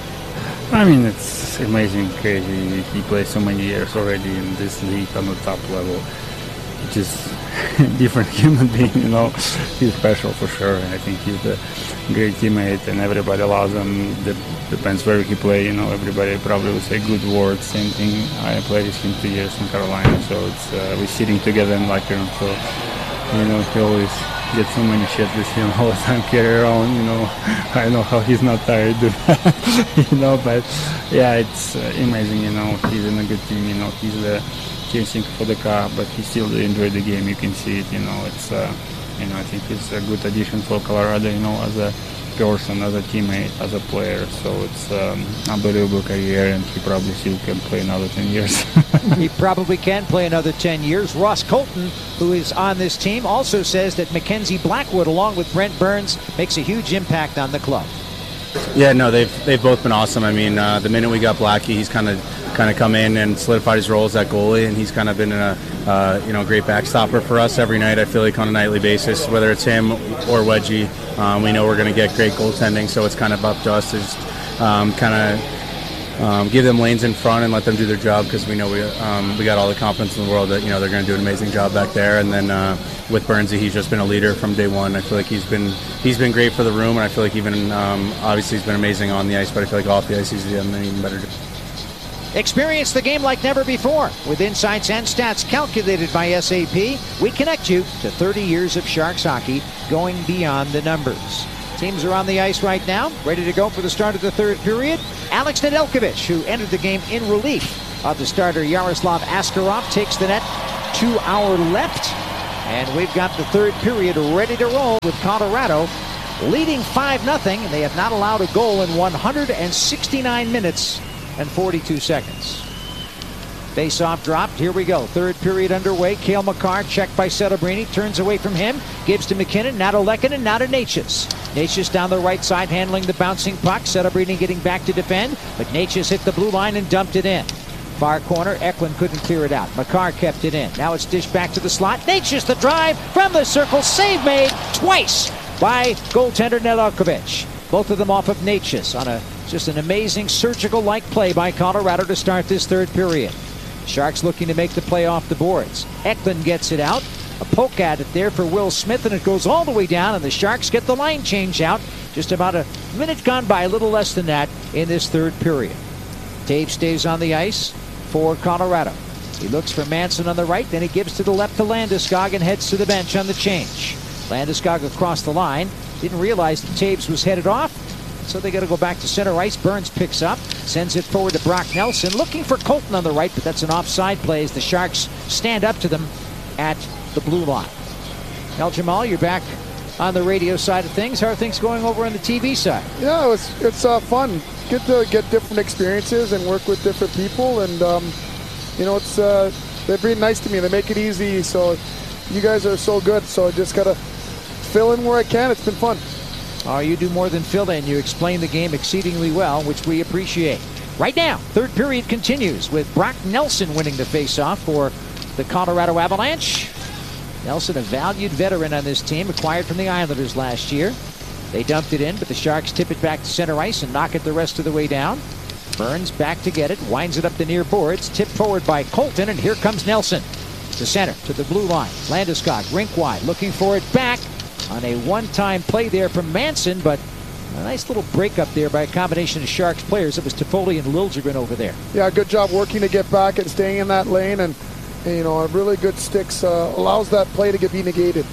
I mean, it's amazing, crazy. He plays so many years already in this league on the top level. He just different human being, you know. He's special for sure. I think he's a great teammate, and everybody loves him. That depends where he play. You know, everybody probably would say good words. Same thing. I played with him two years in Carolina, so it's uh, we're sitting together in locker room. So you know, he always gets so many shit with him all the time, carry around. You know, I know how he's not tired, you know. But yeah, it's uh, amazing. You know, he's in a good team. You know, he's the chasing for the car, but he still enjoyed the game. You can see it. You know, it's uh, you know, I think he's a good addition for Colorado. You know, as a person, as a teammate, as a player. So it's um, unbelievable career, and he probably still can play another ten years. He probably can play another ten years. Ross Colton, who is on this team, also says that Mackenzie Blackwood, along with Brent Burns, makes a huge impact on the club. Yeah, no, they've they've both been awesome. I mean, uh, the minute we got Blackie, he's kind of kind of come in and solidified his role as that goalie, and he's kind of been a uh, you know great backstopper for us every night. I feel like on a nightly basis, whether it's him or Wedgie, um, we know we're going to get great goaltending. So it's kind of up to us to just um, kind of um, give them lanes in front and let them do their job, because we know we um, we got all the confidence in the world that you know they're going to do an amazing job back there. And then uh, with Burnsy, he's just been a leader from day one. I feel like he's been he's been great for the room, and I feel like even um, obviously he's been amazing on the ice, but I feel like off the ice he's done an even better job. Experience the game like never before. With insights and stats calculated by S A P, we connect you to thirty years of Sharks hockey going beyond the numbers. Teams are on the ice right now, ready to go for the start of the third period. Alex Nedeljkovic, who entered the game in relief of the starter Yaroslav Askarov, takes the net. Two hour left, and we've got the third period ready to roll with Colorado leading five nothing, and they have not allowed a goal in one hundred sixty-nine minutes and forty-two seconds. Face-off dropped. Here we go. Third period underway. Cale Makar checked by Celebrini. Turns away from him. Gives to McKinnon. Now to Lehkonen. Now to Necas. Necas down the right side handling the bouncing puck. Celebrini getting back to defend. But Necas hit the blue line and dumped it in. Far corner. Eklund couldn't clear it out. Makar kept it in. Now it's dished back to the slot. Necas the drive from the circle. Save made twice by goaltender Nedeljkovic. Both of them off of Necas on a just an amazing surgical-like play by Colorado to start this third period. Sharks looking to make the play off the boards. Eklund gets it out. A poke at it there for Will Smith, and it goes all the way down, and the Sharks get the line change out. Just about a minute gone by, a little less than that in this third period. Toews stays on the ice for Colorado. He looks for Manson on the right, then he gives to the left to Landeskog and heads to the bench on the change. Landeskog across the line. Didn't realize that Toews was headed off, so they got to go back to center ice. Burns picks up, sends it forward to Brock Nelson, looking for Colton on the right, but that's an offside play as the Sharks stand up to them at the blue line. El Jamal, you're back on the radio side of things. How are things going over on the T V side? Yeah, it's it's uh, fun. Good to get different experiences and work with different people, and um, you know, it's uh, they're being nice to me. They make it easy. So you guys are so good. So I just gotta fill in where I can. It's been fun. Oh, you do more than fill in. You explain the game exceedingly well, which we appreciate. Right now, third period continues with Brock Nelson winning the faceoff for the Colorado Avalanche. Nelson, a valued veteran on this team, acquired from the Islanders last year. They dumped it in, but the Sharks tip it back to center ice and knock it the rest of the way down. Burns back to get it, winds it up the near boards, tipped forward by Colton, and here comes Nelson. To center, to the blue line. Landeskog, rink wide, looking for it back on a one-time play there from Manson, but a nice little breakup there by a combination of Sharks players. It was Toffoli and Liljegren over there. Yeah, good job working to get back and staying in that lane, and, and you know, a really good sticks uh, allows that play to get be negated.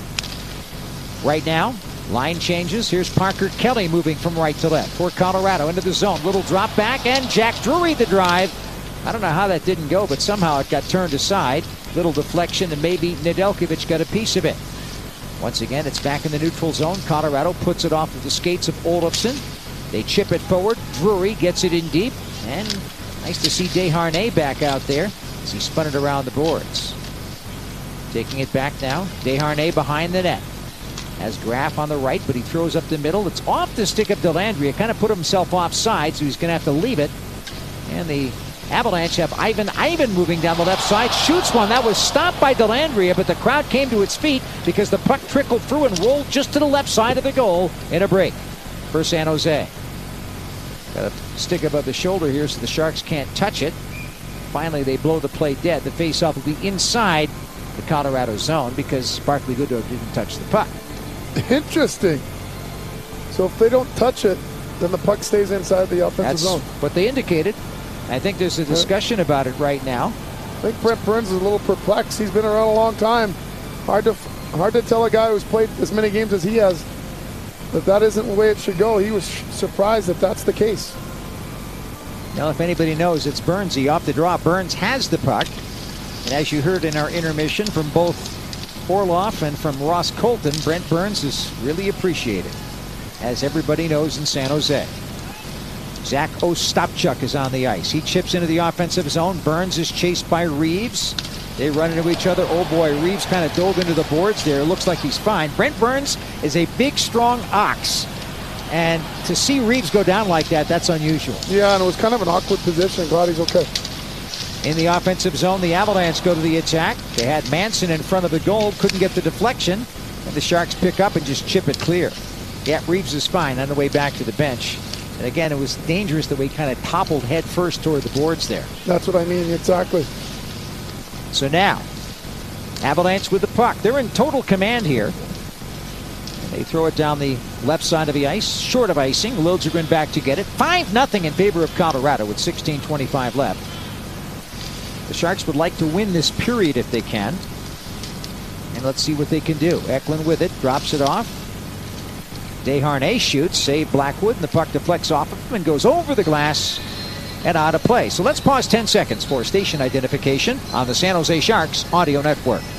Right now, line changes. Here's Parker Kelly moving from right to left for Colorado into the zone. Little drop back, and Jack Drury the drive. I don't know how that didn't go, but somehow it got turned aside. Little deflection, and maybe Nedeljkovic got a piece of it. Once again, it's back in the neutral zone. Colorado puts it off of the skates of Olofsson. They chip it forward. Drury gets it in deep. And nice to see Desharnais back out there as he spun it around the boards. Taking it back now. Desharnais behind the net. Has Graf on the right, but he throws up the middle. It's off the stick of Dellandrea. Kind of put himself offside, so he's going to have to leave it. And the Avalanche have Ivan Ivan moving down the left side. Shoots one. That was stopped by Dellandrea, but the crowd came to its feet because the puck trickled through and rolled just to the left side of the goal in a break for San Jose. Got a stick above the shoulder here so the Sharks can't touch it. Finally, they blow the play dead. The faceoff will be inside the Colorado zone because Barclay Goodrow didn't touch the puck. Interesting. So if they don't touch it, then the puck stays inside the offensive That's zone. what they indicated. I think there's a discussion about it right now. I think Brent Burns is a little perplexed. He's been around a long time. Hard to hard to tell a guy who's played as many games as he has that that isn't the way it should go. He was surprised that that's the case. Now, if anybody knows, it's Burnsy off the draw. Burns has the puck. And as you heard in our intermission from both Orlov and from Ross Colton, Brent Burns is really appreciated, as everybody knows in San Jose. Zach Ostapchuk is on the ice. He chips into the offensive zone. Burns is chased by Reeves. They run into each other. Oh boy, Reeves kind of dove into the boards there. Looks like he's fine. Brent Burns is a big, strong ox. And to see Reeves go down like that, that's unusual. Yeah, and it was kind of an awkward position. Glad he's okay. In the offensive zone, the Avalanche go to the attack. They had Manson in front of the goal. Couldn't get the deflection. And the Sharks pick up and just chip it clear. Yeah, Reeves is fine on the way back to the bench. And again, it was dangerous the way he kind of toppled head first toward the boards there. That's what I mean, exactly. So now, Avalanche with the puck. They're in total command here. And they throw it down the left side of the ice, short of icing. Liljegren back to get it. five nothing in favor of Colorado with sixteen twenty-five left. The Sharks would like to win this period if they can. And let's see what they can do. Eklund with it, drops it off. Desharnais shoots, save Blackwood, and the puck deflects off of him and goes over the glass and out of play. So let's pause ten seconds for station identification on the San Jose Sharks Audio Network.